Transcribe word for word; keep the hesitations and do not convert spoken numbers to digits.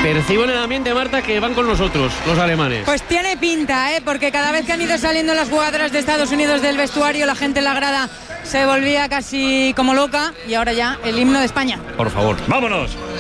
Percibo en el ambiente, Marta, que van con nosotros, los alemanes. Pues tiene pinta, ¿eh? Porque cada vez que han ido saliendo las jugadoras de Estados Unidos del vestuario, la gente en la grada se volvía casi como loca. Y ahora ya el himno de España. Por favor. ¡Vámonos!